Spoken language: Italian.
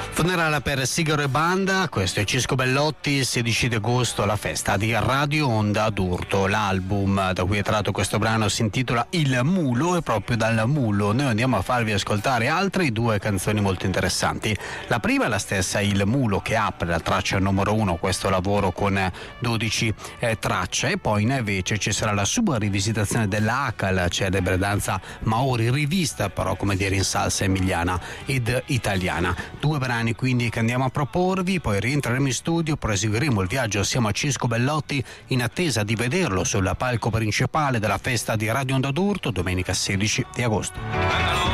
Funerale per Sigaro e Banda, questo è Cisco Bellotti, il 16 di agosto la festa di Radio Onda d'Urto. L'album da cui è tratto questo brano si intitola Il Mulo e proprio dal Mulo noi andiamo a farvi ascoltare altre due canzoni molto interessanti. La prima è la stessa Il Mulo che apre la traccia numero 1, questo lavoro con 12 tracce, e poi invece ci sarà la sua rivisitazione della Haka, la celebre danza Maori, rivista però come dire in salsa emiliana ed italiana. Due brani quindi che andiamo a proporvi, poi rientreremo in studio, proseguiremo il viaggio assieme a Cisco Bellotti in attesa di vederlo sul palco principale della festa di Radio Onda d'Urto domenica 16 di agosto.